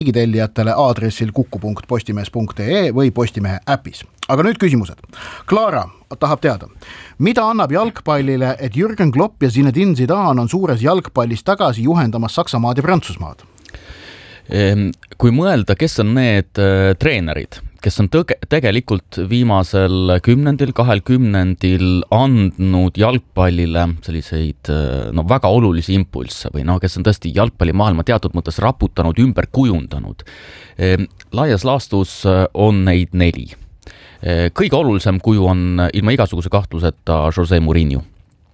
tellijatele aadressil kuku.postimees.ee või Postimehe äpis. Aga nüüd küsimused. Klaara tahab teada, mida annab jalgpallile, et Jürgen Klopp ja Zinedine Zidane on suures jalgpallis tagasi juhendamas Saksamaad ja Prantsusmaad? Kui mõelda, kes on need treenerid, kes on tegelikult viimasel 10–20 andnud jalgpallile selliseid väga olulisi impulsse või kes on tõesti jalgpallimaailma teatud mõttes raputanud, ümber kujundanud. Laias laastus on neid 4. Kõige olulisem kuju on ilma igasuguse kahtluseta Jose Mourinho,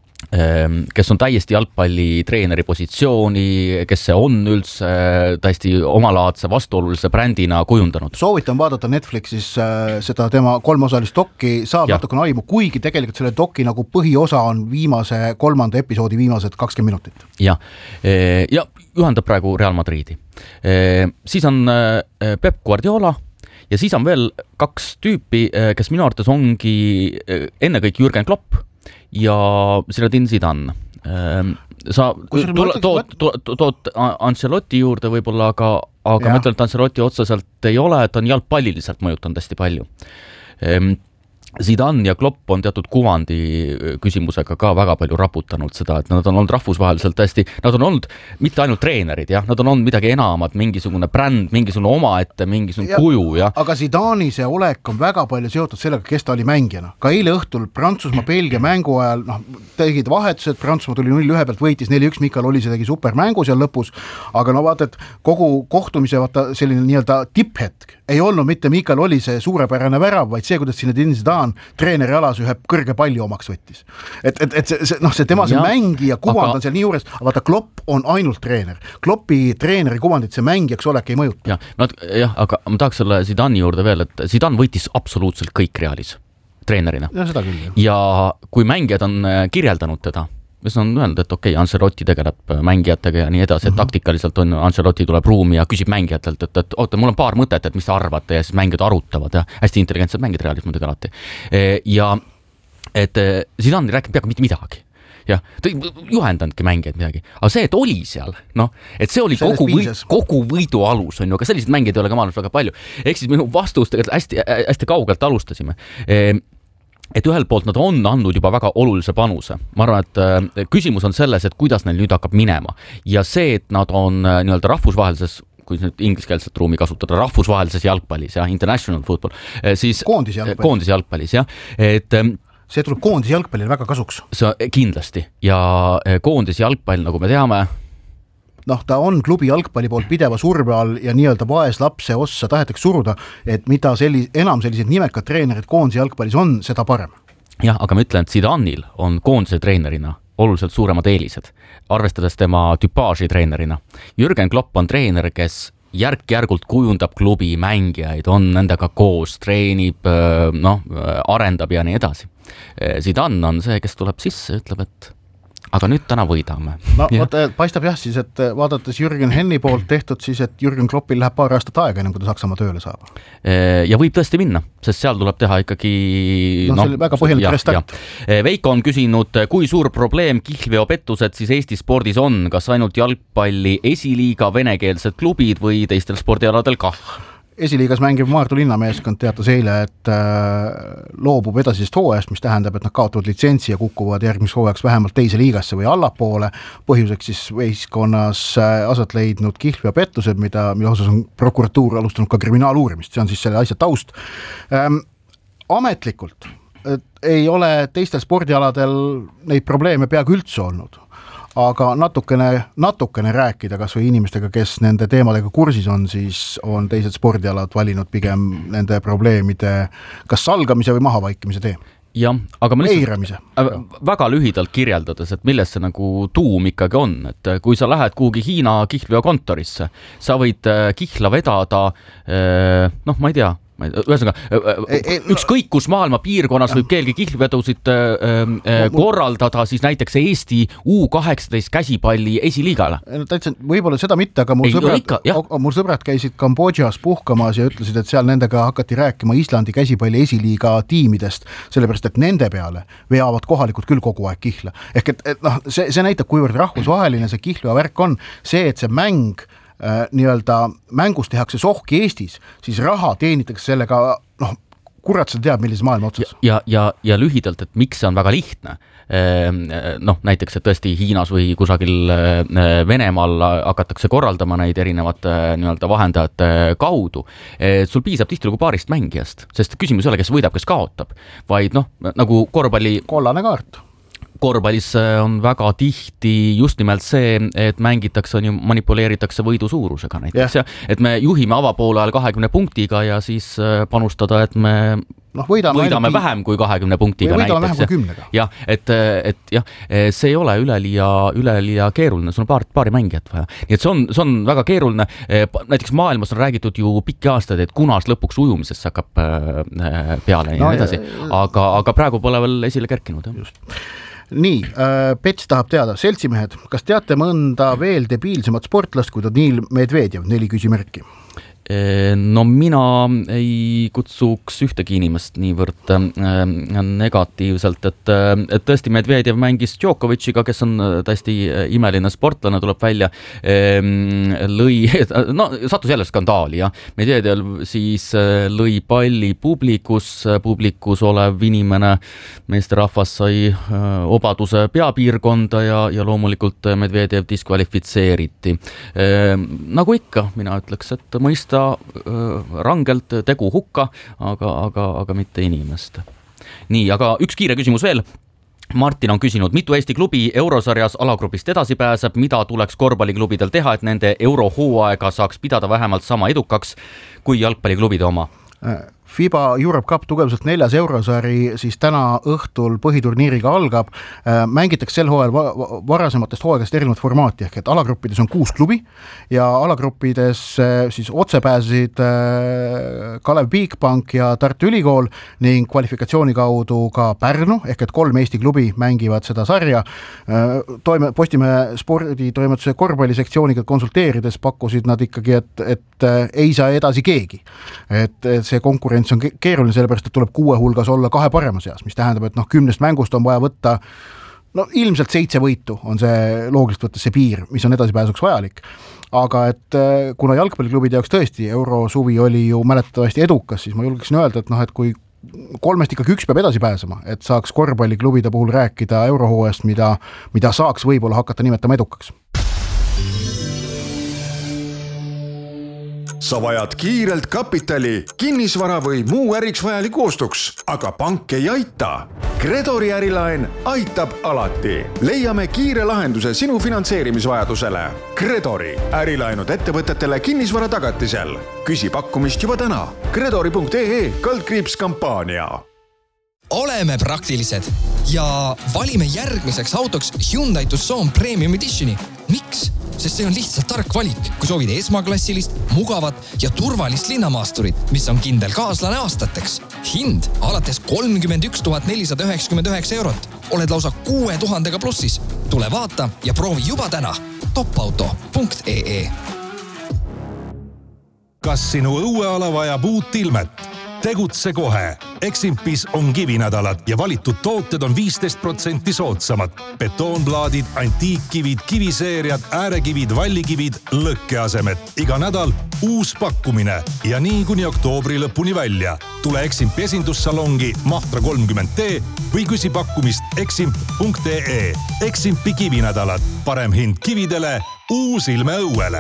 kes on täiesti jalgpallitreeneri positsiooni, kes see on üldse täiesti omalaadse vastuolulise brändina kujundanud. Soovitan vaadata Netflixis seda tema 3-osalist dokki, saab natukene aimu, kuigi tegelikult selle dokki nagu põhiosa on viimase 3. episoodi viimased 20 minutit. Ja juhendab praegu Real Madridi. Siis on Pep Guardiola ja siis on veel 2 tüüpi, kes minu arvates ongi ennekõike Jürgen Klopp ja Zinedine Zidane. Sa tood Ancelotti juurde võib-olla, aga ma ütlen, et Ancelotti otseselt ei ole, et on jalgpalliliselt mõjutanud hästi palju. Zidane ja Klopp on teatud kuvandi küsimusega ka väga palju raputanud seda, et nad on olnud rahvusvaheliselt tõesti, nad on olnud mitte ainult treenerid, nad on olnud midagi enamat, mingisugune bränd, mingisugune omaette, mingisugune kuju. Aga Zidani see olek on väga palju seotud sellega, kes ta oli mängijana. Ka eile õhtul Prantsusmaa-Belgia mängu ajal tegid vahetused, Prantsusmaa tuli 0-1 pealt, võitis 4-1, Mikael Olise tegi supermängu seal lõpus, aga vaata, et kogu kohtumise selline nii-öelda tipphetk ei olnud mitte Mikael Olise suurepärane värav, vaid see, kuidas Zinedine Zidane treeneri alas ühe kõrge palli omaks võttis. Et see tema see mängija kuvand on seal nii juures, aga vaata, Klopp on ainult treener. Kloppi treeneri kuvandit see mängijaks olek ei mõjuta. Aga ma tahaks selle Zidani juurde veel, et Zidane võitis absoluutselt kõik Realis treenerina. Ja seda küll. Ja kui mängijad on kirjeldanud teda, mis on öelnud, et okei, Ancelotti tegeleb mängijatega ja nii edasi, et taktikaliselt on Ancelotti tuleb ruumi ja küsib mängijatelt, et oota, mul on paar mõtet, et mis te arvate ja siis mängijad arutavad ja hästi intelligentsed mängid Realis muidugi alati. Ja et Zidane ei rääkinud peaaegu mitte midagi. Ja, ta ei juhendandki mängijaid midagi. Aga see, et oli seal, et see oli kogu võidu alus, on ju, aga sellised mängijad ei ole ka maailmas väga palju. Ehk siis minu vastus tegelikult hästi kaugelt alustasime. Et ühelt poolt nad on andnud juba väga olulise panuse. Ma arvan, et küsimus on selles, et kuidas neil nüüd hakkab minema. Ja see, et nad on nii-öelda rahvusvahelises, kui nüüd ingliskeelset ruumi kasutada, rahvusvahelises jalgpallis, international football, siis koondis jalgpallis, et see tuleb koondis jalgpallile väga kasuks. See kindlasti. Ja koondis jalgpall, nagu me teame, ta on klubi jalgpalli poolt pideva surve all ja nii-öelda vaes lapse ossa tahetakse suruda, et mida enam sellised nimekad treenerid koondise jalgpallis on, seda parem. Jah, aga ma ütlen, et Zidane'il on koondise treenerina oluliselt suuremad eelised, arvestades tema tüpaaži treenerina. Jürgen Klopp on treener, kes järk-järgult kujundab klubi mängijaid, on nendega koos, treenib, arendab ja nii edasi. Zidane on see, kes tuleb sisse, ütleb, et aga nüüd täna võidame. Paistab siis, et vaadates Jürgen Henni poolt tehtud siis, et Jürgen Kloppil läheb paar aastat aega, ennem kui ta Saksamaa tööle saab. Ja võib tõesti minna, sest seal tuleb teha ikkagi see oli väga põhjalik restart. Veiko on küsinud, kui suur probleem kihlveopettused siis Eesti spordis on, kas ainult jalgpalli esiliiga venekeelsed klubid või teistel spordialadel kah? Esiliigas mängiv Maardu linnameeskond teatas eile, et loobub edasisest hooajast, mis tähendab, et nad kaotavad litsentsi ja kukuvad järgmis hooajaks vähemalt teise liigasse või allapoole. Põhjuseks siis võistkonnas aset leidnud kihlveopettused, mille osas on prokuratuur alustanud ka kriminaaluurimist. See on siis selle asja taust. Ametlikult ei ole teistel spordialadel neid probleeme peaaegu üldse olnud. Aga natukene rääkida kas või inimestega, kes nende teemadega kursis on, siis on teised spordialad valinud pigem nende probleemide kas salgamise või mahavaikimise tee. Jah, aga ma eiramise. Väga lühidalt kirjeldades, et milles see nagu tuum ikkagi on, et kui sa lähed kuhugi Hiina kihlveokontorisse, sa võid kihla vedada, ma ei tea, ükskõik kus maailma piirkonnas võib keegi kihlvedusid korraldada siis näiteks Eesti U18 käsipalli esiliigale. Võib-olla seda mitte, aga mul sõbrad käisid Kambodžas puhkamas ja ütlesid, et seal nendega hakati rääkima Islandi käsipalli esiliiga tiimidest, sellepärast, et nende peale veavad kohalikud küll kogu aeg kihla. Ehk et see näitab, kuivõrd rahvusvaheline see kihlvea värk on, see, et see mäng nii-öelda mängus tehakse sohki Eestis, siis raha teenitakse sellega, kurat sa teab, millises maailma otsas. Ja lühidalt, et miks see on väga lihtne. Näiteks, et tõesti Hiinas või kusagil Venemaal hakatakse korraldama neid erinevate nii-öelda vahendajate kaudu. Sul piisab tihtilugu paarist mängijast, sest küsimus ei ole, kes võidab, kes kaotab, vaid nagu korvpalli... Kollane kaart. Korvpallis on väga tihti just nimelt see, et mängitakse, manipuleeritakse võidu suurusega näiteks, et me juhime avapoole ajal 20 punktiga ja siis panustada, et me võidame vähem kui 20 punktiga näiteks. Jah, et see ei ole üleliia keeruline, sul on paari mängijat vaja. Nii et see on väga keeruline. Näiteks maailmas on räägitud ju pikki aastaid, et kunas lõpuks ujumisest hakkab peale ja edasi, aga praegu pole veel esile kerkinud. Just. Nii, Pets tahab teada, seltsimehed, kas teate mõnda veel debiilsemat sportlast, kui Danil Medvedjev, 4 küsimärki? No mina ei kutsuks ühtegi inimest niivõrd negatiivselt, et tõesti Medvedjev mängis Djokovic'iga, kes on täiesti imeline sportlane, tuleb välja, sattus jälle skandaali, ja Medvedjev siis lõi palli publikus olev inimene, meesterahvas sai obaduse peapiirkonda ja loomulikult Medvedjev diskvalifitseeriti. Nagu ikka, mina ütleks, et mõista rangelt tegu hukka, aga mitte inimest. Nii, aga üks kiire küsimus veel. Martin on küsinud, mitu Eesti klubi eurosarjas alagrupist edasi pääseb, mida tuleks korvpalliklubidel teha, et nende eurohooaega saaks pidada vähemalt sama edukaks kui jalgpalliklubide oma? FIBA Europe Cup tugevuselt 4. eurosari siis täna õhtul põhiturniiriga algab. Mängitakse sel hooajal varasematest hooaegast erinevat formaati, ehk et alagruppides on 6 klubi ja alagruppides siis otse pääsesid Kalev Bigbank ja Tartu Ülikool ning kvalifikatsiooni kaudu ka Pärnu, ehk et 3 Eesti klubi mängivad seda sarja. Postimehe sporditoimetuse korvpallisektsiooniga konsulteerides pakkusid nad ikkagi, et ei saa edasi keegi. Et see konkurents on keeruline, sellepärast, et tuleb 6 hulgas olla 2 parema seas, mis tähendab, et 10 mängust on vaja võtta, ilmselt 7 võitu on see loogiliselt võttes see piir, mis on edasipääsuks vajalik. Aga et kuna jalgpalliklubide jaoks tõesti eurosuvi oli ju mäletatavasti edukas, siis ma julgeksin öelda, et kui 3 ikkagi 1 peab edasi pääsema, et saaks korvpalliklubide puhul rääkida eurohooajast, mida saaks võib-olla hakata nimetama edukaks. Sa vajad kiirelt kapitali, kinnisvara või muu äriks vajaliku ostuks, aga pank ei aita. Gredori ärilaen aitab alati. Leiame kiire lahenduse sinu finantseerimisvajadusele. Gredori ärilaenud ettevõtetele kinnisvara tagatisel. Küsi pakkumist juba täna. Gredori.ee/kampaania. Oleme praktilised ja valime järgmiseks autoks Hyundai Tucson Premium Editioni. Miks? Sest see on lihtsalt tark valik, kui soovid esmaklassilist, mugavat ja turvalist linnamaasturit, mis on kindel kaaslane aastateks. Hind alates 31 499 eurot. Oled lausa 6000 plussis. Tule vaata ja proovi juba täna. topauto.ee. Kas sinu õueala vajab uut ilmet? Tegutse kohe. Eximpis on kivinädalad ja valitud tooted on 15% soodsamad. Betoonplaadid, antiikkivid, kiviseeriad, äärekivid, vallikivid, lõkkeasemed. Iga nädal uus pakkumine ja nii kuni oktoobri lõpuni välja. Tule Eximpi esindussalongi Mahtra 30T või küsi pakkumist eximp.ee. Eximpi kivinädalad. Parem hind kividele, uus ilme õuele.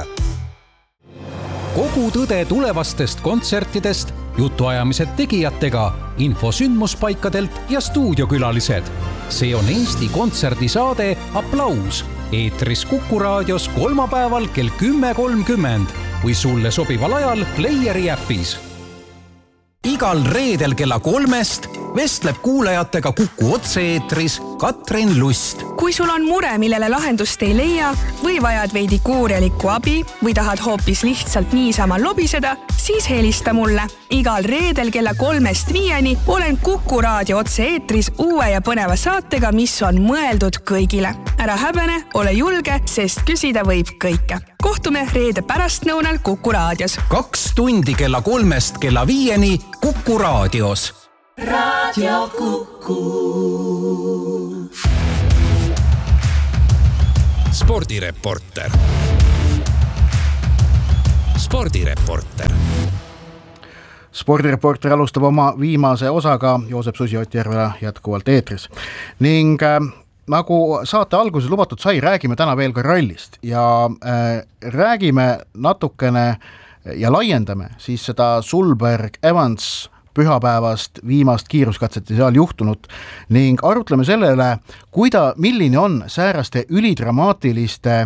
Kogu tõde tulevastest kontsertidest, jutuajamised tegijatega, info sündmuspaikadelt ja stuudiokülalised. See on Eesti kontserdisaade Applaus. Eetris Kuku raadios kolmapäeval kell 10.30 või sulle sobival ajal Playeri äpis. Igal reedel kella 3 vestleb kuulajatega Kuku otse-eetris Katrin Lust. Kui sul on mure, millele lahendust ei leia või vajad veidi kuurjalikku abi või tahad hoopis lihtsalt niisama lobiseda, siis helista mulle. Igal reedel kella 3-5 olen Kuku raadio otse-eetris uue ja põneva saatega, mis on mõeldud kõigile. Ära häbene, ole julge, sest küsida võib kõike. Kohtume reede pärastnõunal Kuku raadios. 2 tundi kella 3 kella 5 Kuku raadios. Radio Kuku. Spordireporter. spordireporter. Spordireporter alustab oma viimase osaga, Joosep Susi-Ott-Järvela jätkuvalt eetris. Ning nagu saate alguses lubatud sai, räägime täna veel ka rallist ja räägime natukene ja laiendame siis seda Sulberg-Evans pühapäevast viimast kiiruskatset ja seal juhtunut ning arutleme selle üle, milline on sääraste ülidramaatiliste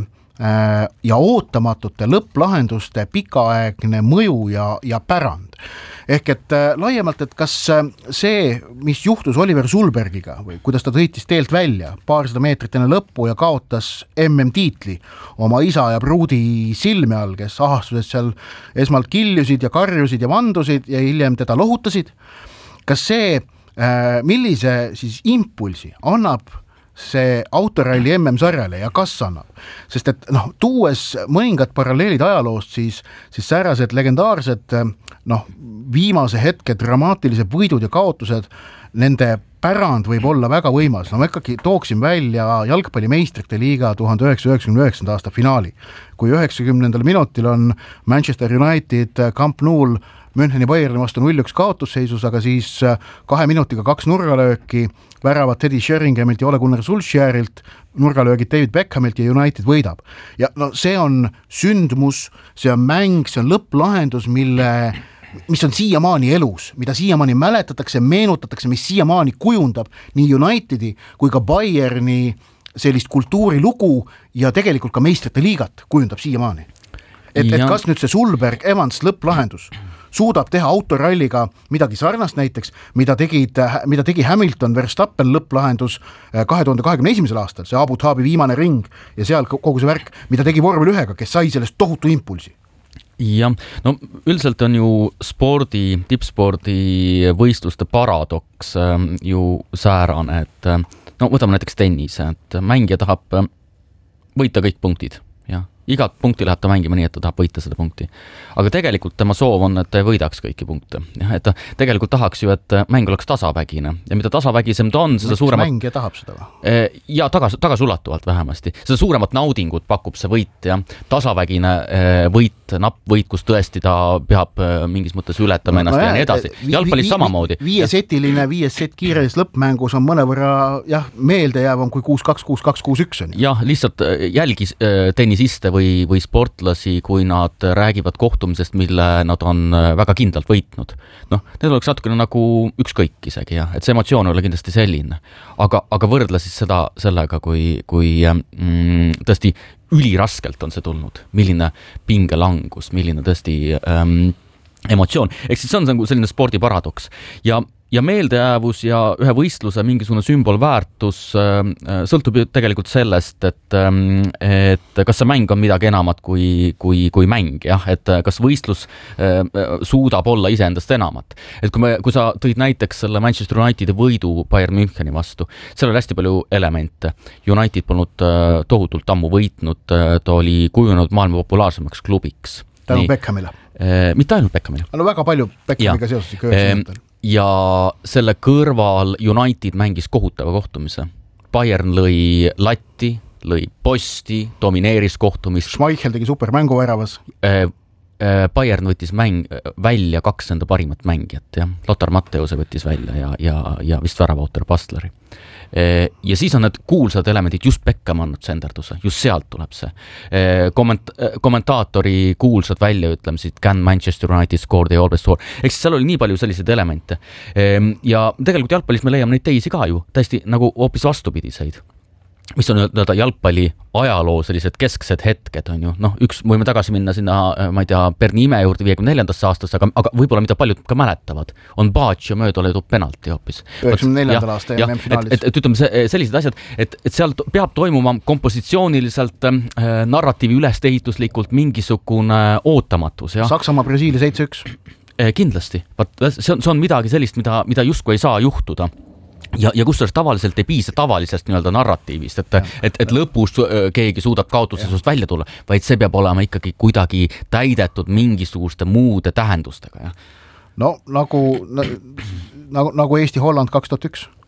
ja ootamatute lõpplahenduste pikaaegne mõju ja pärand. Ehk et laiemalt, et kas see, mis juhtus Oliver Sulbergiga või kuidas ta sõitis teelt välja paarsada meetrit enne lõppu ja kaotas MM-tiitli oma isa ja pruudi silme all, kes ahastuses seal esmalt kiljusid ja karjusid ja vandusid ja hiljem teda lohutasid, kas see, millise siis impulsi annab see autoralli MM-sarjale ja kas annab, sest et tuues mõningad paralleelid ajaloost, siis säärased legendaarsed viimase hetke dramaatilised võidud ja kaotused, nende pärand võib olla väga võimas. Ma ikkagi tooksin välja jalgpallimeistrite liiga 1999. aasta finaali, kui 90. minutil on Manchester United Camp Nou'l Müncheni Bayerni vastu 0-1 kaotusseisus, aga siis 2 minutiga 2 nurgalööki, väravad Teddy Sheringamilt ja Ole Gunnar Solskjaerilt, nurgalöögid David Beckhamilt ja United võidab. Ja see on sündmus, see on mäng, see on lõpplahendus, mis on siiamaani elus, mida siiamaani mäletatakse, meenutatakse, mis siiamaani kujundab nii Unitedi kui ka Bayerni sellist kultuurilugu ja tegelikult ka meistrite liigat kujundab siiamaani. Et kas nüüd see Sulberg-Evans lõpplahendus suudab teha autoralliga midagi sarnast näiteks, mida tegi Hamilton Verstappen lõpplahendus 2021. aastal, see Abu Dhabi viimane ring ja seal kogu see värk, mida tegi vormel 1-ga, kes sai sellest tohutu impulsi. Jah, üldiselt on ju tippspordi võistluste paradoks ju säärane, et võtame näiteks tennise, et mängija tahab võita kõik punktid, jah. Igat punkti läheb ta mängima nii, et ta tahab võita seda punkti. Aga tegelikult tema soov on, et ta võidaks kõiki punkte. Et ta tegelikult tahaks ju, et mäng oleks tasavägine. Ja mida tasavägisem ta on, seda suuremat... Mängija tahab seda või? Ja tagasulatuvalt vähemasti. Seda suuremat naudingut pakub see võit ja tasavägine võit, napp võit, kus tõesti ta peab mingis mõttes ületama ennast ja nii edasi. Jalgpallis samamoodi. Viies set kiires lõppmängus on mõnevõrra meeldejäävam kui 6-2, 6-2, 6-1. Jah, lihtsalt jälgis tennisiste või sportlasi, kui nad räägivad kohtumisest, mille nad on väga kindlalt võitnud. Need oleks natukene nagu ükskõik isegi, jah, et see emotsioon oli kindlasti selline. Aga võrdle siis seda sellega, kui tõesti üliraskelt on see tulnud, milline pingelangus, milline tõesti emotsioon. Eks siis on selline spordiparadoks ja meeldejäävus ja ühe võistluse mingisugune sümbolväärtus sõltub ju tegelikult sellest, et kas see mäng on midagi enamat kui mäng, jah, et kas võistlus suudab olla iseendast enamat. Et kui sa tõid näiteks selle Manchester Unitedi võidu Bayern Müncheni vastu, seal oli hästi palju elemente. United polnud tohutult ammu võitnud, ta oli kujunenud maailma populaarsemaks klubiks. Tänu Beckhamile. Mitte ainult Beckhamile. Väga palju Beckhamiga seoses ikka 90. Ja selle kõrval United mängis kohutava kohtumise. Bayern lõi latti, lõi posti, domineeris kohtumist. Schmeichel tegi supermängu väravas. Bayern võttis välja 2 enda parimat mängijat. Ja. Lothar Matthäuse võttis välja ja vist väravautor Bastleri. Ja siis on need kuulsad elemendid, just Beckham on tsenderduse, just sealt tuleb see. Kommentaatori kuulsad väljaütlemised, can Manchester United score, they always score. Eks seal oli nii palju selliseid elemente. Ja tegelikult jalgpallis me leiame neid teisi ka ju, täiesti nagu hoopis vastupidiseid. Mis on jalgpalli ajaloo sellised kesksed hetked on ju, üks võime tagasi minna sinna, ma ei tea, Berni ime juurde 54. aastast, aga võib-olla mida paljud ka mäletavad, on Baggio mööda löödud penalti hoopis. 94. aasta MM-finaalis. Et ütleme sellised asjad, et seal peab toimuma kompositsiooniliselt, narratiivi ülesehituslikult mingisugune ootamatus. Saksamaa Brasiili 7-1. Kindlasti. See on midagi sellist, mida justkui ei saa juhtuda. Ja kusjuures tavaliselt ei piisa tavalisest nii-öelda narratiivist, et lõpus keegi suudab kaotusesust välja tulla, vaid see peab olema ikkagi kuidagi täidetud mingisuguste muude tähendustega. Ja? Nagu Eesti Holland 2001.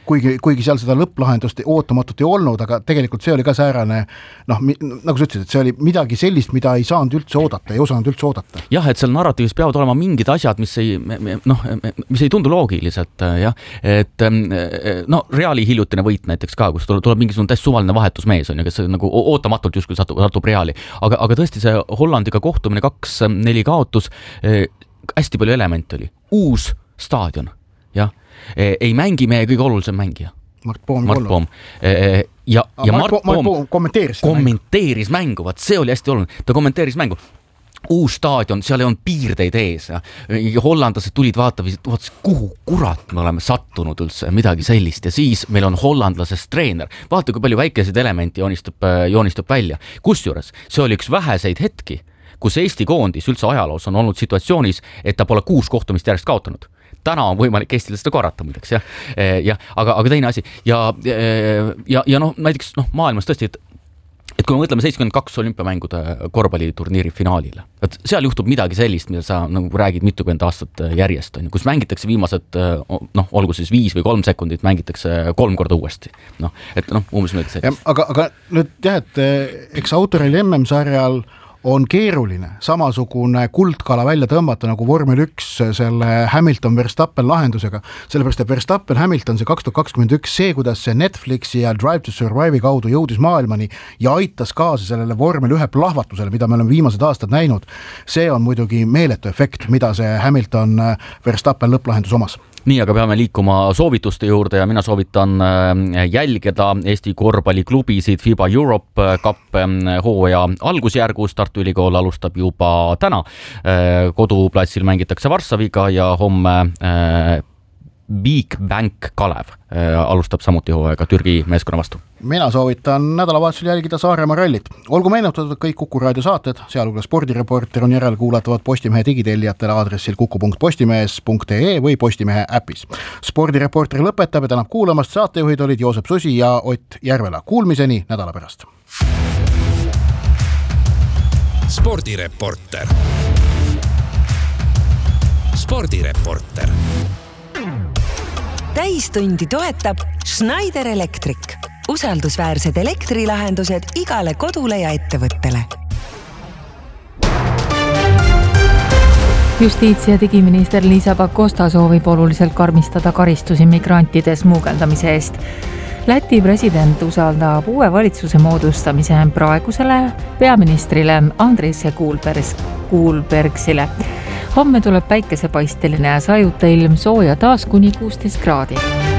kuigi seal seda lõpplahendust ootamatult ei olnud, aga tegelikult see oli ka säärane, nagu sa ütlesid, et see oli midagi sellist, mida ei saanud üldse oodata, ei osanud üldse oodata. Jah, et seal narratiivis peavad olema mingid asjad, mis ei tundu loogiliselt, jah, et Reali hiljutine võit näiteks ka, kus tuleb mingisugune täiesti suvaline vahetusmees, on ju, kes nagu ootamatult justkui satub Reali, aga tõesti see Hollandiga kohtumine 2-4 kaotus, hästi palju elemente oli. Uus staadion, jah, ei mängi meie kõige olulisem mängija. Mart Poom. Ja Mart Poom kommenteeris mängu, vaat see oli hästi oluline, ta kommenteeris mängu. Uus staadion, seal ei olnud piirdeid ees ja hollandlased tulid vaatasid, kuhu kurat me oleme sattunud üldse, midagi sellist ja siis meil on hollandlasest treener. Vaata, kui palju väikeseid elementi joonistab välja. Kusjuures see oli üks väheseid hetki, kus Eesti koondis üldse ajaloos on olnud situatsioonis, et ta pole 6 kohtumist järjest kaotanud. Täna on võimalik Eestile seda korrata muideks, aga teine asi ja näiteks maailmas tõesti, et kui me mõtleme 72 olümpiamängude korvpalliturniiri finaalile, et seal juhtub midagi sellist, mida sa nagu räägid mitukümmend aastat järjest, kus mängitakse viimased, olgu siis 5 või 3 sekundit, mängitakse 3 korda uuesti. Umbes midagi sellist. Aga nüüd jah, et eks autoril MM-sarjal on keeruline samasugune kuldkala välja tõmmata nagu vormel 1 selle Hamilton-Verstappen lahendusega, sellepärast et Verstappen-Hamilton see 2021, see kuidas see Netflixi ja Drive to Survive'i kaudu jõudis maailmani ja aitas kaasa sellele vormel 1 plahvatusele, mida me oleme viimased aastad näinud, see on muidugi meeletu efekt, mida see Hamilton-Verstappen lõpplahendus omas. Nii, aga peame liikuma soovituste juurde ja mina soovitan jälgida Eesti korvpalliklubisid FIBA Europe Cup hooaja algusjärgus. Tartu Ülikool alustab juba täna. Koduplatsil mängitakse Varssaviga ja homme Bigbank Kalev alustab samuti hooaega Türgi meeskonna vastu. Mina soovitan nädalavahetusel jälgida Saaremaa rallit. Olgu meenutatud kõik Kuku raadio saated, sealhulgas Spordireporter on järelkuulatavad Postimehe digitellijatele aadressil kuku.postimees.ee või Postimehe äpis. Spordireporter lõpetab ja tänab kuulamast. Saatejuhid olid Joosep Susi ja Ott Järvela. Kuulmiseni nädala pärast. Spordireporter. Spordireporter. Täistundi toetab Schneider Electric. Usaldusväärsed elektrilahendused igale kodule ja ettevõttele. Justiits- ja digiminister Liisa Pakosta soovib oluliselt karmistada karistusi migrantide smuugeldamise eest. Läti president usaldab uue valitsuse moodustamise praegusele peaministrile Andris Kuulbergsile. Homme tuleb päikesepaisteline ja sajuta ilm, sooja taas kuni 16 kraadi.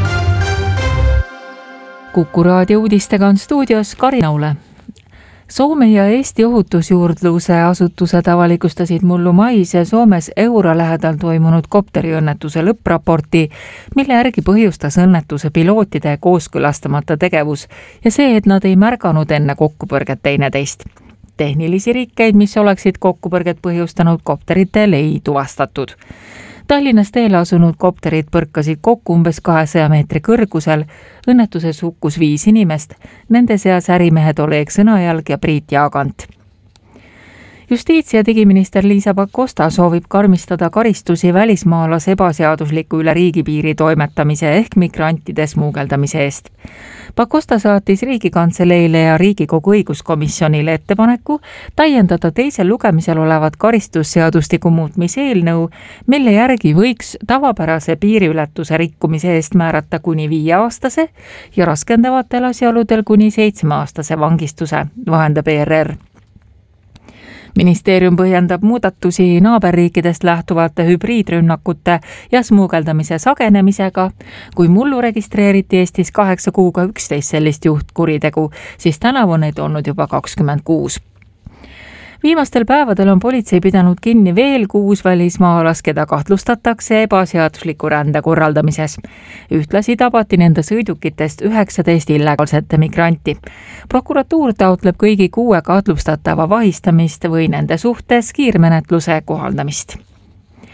Kuku raadio uudistega on stuudios Karin Aule. Soome ja Eesti ohutusjuurdluse asutused avalikustasid mullu mais ja Soomes Eura lähedal toimunud kopteriõnnetuse lõppraporti, mille järgi põhjustas õnnetuse pilootide kooskõlastamata tegevus ja see, et nad ei märganud enne kokkupõrget teineteist. Tehnilisi rikkeid, mis oleksid kokkupõrget põhjustanud kopteritel, ei tuvastatud. Tallinnas teele asunud kopterid põrkasid kokku umbes 200 meetri kõrgusel. Õnnetuses hukkus 5 inimest, nende seas ärimehed Oleg Sõnajalg ja Priit Jaagant. Justiits- ja digiminister Liisa Pakosta soovib karmistada karistusi välismaalase ebaseadusliku üle riigipiiri toimetamise ehk migrantide smuugeldamise eest. Pakosta saatis Riigikantseleile ja Riigikogu õiguskomisjonile ettepaneku täiendada teisel lugemisel olevat karistusseadustiku muutmise eelnõu, mille järgi võiks tavapärase piiriületuse rikkumise eest määrata kuni 5-aastase ja raskendavatel asjaoludel kuni 7-aastase vangistuse, vahendab ERR. Ministeerium põhjendab muudatusi naaberriikidest lähtuvate hübriidrünnakute ja smuugeldamise sagenemisega. Kui mullu registreeriti Eestis 8 kuuga 11 sellist juhtkuritegu, siis tänavu neid olnud juba 26. Viimastel päevadel on politsei pidanud kinni veel 6 välismaalast, keda kahtlustatakse ebaseadusliku rände korraldamises. Ühtlasi tabati nende sõidukitest 19 illegaalsete migranti. Prokuratuur taotleb kõigi 6 kahtlustatava vahistamist või nende suhtes kiirmenetluse kohaldamist.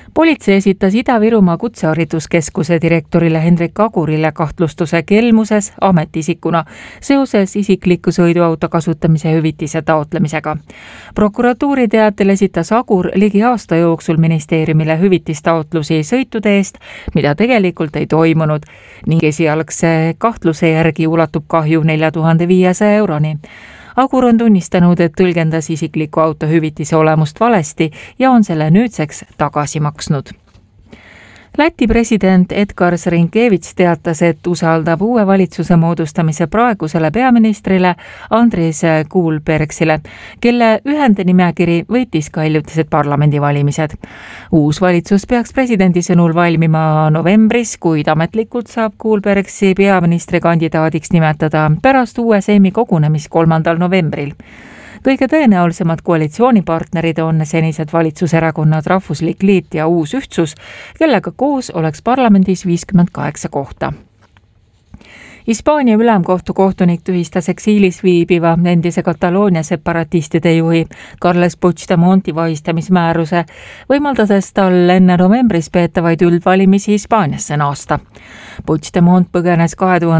Politsei esitas Ida-Virumaa Kutsehariduskeskuse direktorile Hendrik Agurile kahtlustuse kelmuses ametiisikuna seoses isikliku sõiduauto kasutamise hüvitise taotlemisega. Prokuratuuri teatel esitas Agur ligi aasta jooksul ministeeriumile hüvitistaotlusi sõitude eest, mida tegelikult ei toimunud ning esialgse kahtluse järgi ulatub kahju 4500 euroni. Agur on tunnistanud, et tõlgendas isikliku auto hüvitise olemust valesti ja on selle nüüdseks tagasi maksnud. Läti president Edgar Rinkevits teatas, et usaldab uue valitsuse moodustamise praegusele peaministrile Andris Kulbergsile, kelle ühendenimekiri võitis ka hiljutised parlamendivalimised. Uus valitsus peaks presidendi sõnul valmima novembris, kuid ametlikult saab Kulbergsi peaministri kandidaadiks nimetada pärast uue seimi kogunemist 3. novembril. Kõige tõenäolisemad koalitsioonipartnerid on senised valitsuserakonnad Rahvuslik Liit ja Uus Ühtsus, kellega koos oleks parlamendis 58 kohta. Hispaania ülemkohtu kohtunik tühistas eksiilis viibiva endise Kataloonia separatistide juhi Carles Puigdemonti vahistamismääruse, võimaldades tal enne novembris peetavaid üldvalimisi Hispaaniasse naasta. Puigdemont põgenes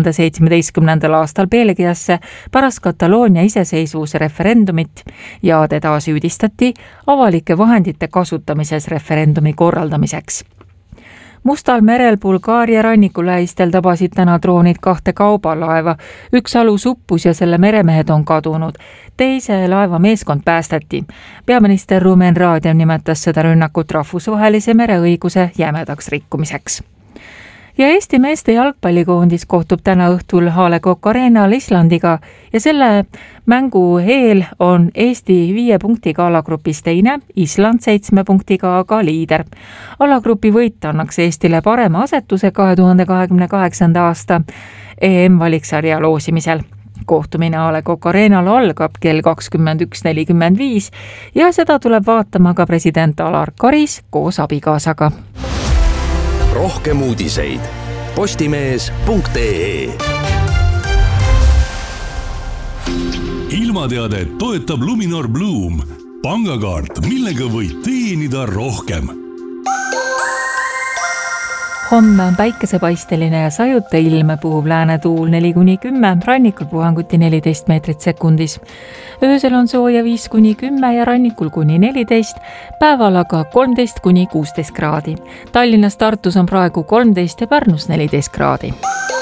2017. aastal Belgiasse pärast Kataloonia iseseisvuse referendumit ja teda süüdistati avalike vahendite kasutamises referendumi korraldamiseks. Mustal merel Bulgaaria rannikulähistel tabasid täna droonid 2 kaubalaeva. Üks alus uppus ja selle meremehed on kadunud. Teise laeva meeskond päästeti. Peaminister Rumen Radev nimetas seda rünnakut rahvusvahelise mereõiguse jämedaks rikkumiseks. Ja Eesti meeste jalgpallikoondis kohtub täna õhtul A. Le Coq Arena'l Islandiga ja selle mängu eel on Eesti 5 punktiga alagrupis teine, Island 7 punktiga aga liider. Alagrupi võit annaks Eestile parema asetuse 2028. aasta EM-valiksarja loosimisel. Kohtumine A. Le Coq Arena'l algab kell 21.45 ja seda tuleb vaatama ka president Alar Karis koos abikaasaga. Rohkem uudiseid postimees.ee. Ilmateadet toetab Luminor Bloom, pangakaart, millega võid teenida rohkem. Homme on päikesepaisteline ja sajuta ilme, puhub läänetuul 4-10, rannikul puhanguti 14 meetrit sekundis. Öösel on sooja 5-10 ja rannikul kuni 14, päeval aga 13-16 kraadi. Tallinnas, Tartus on praegu 13 ja Pärnus 14 kraadi.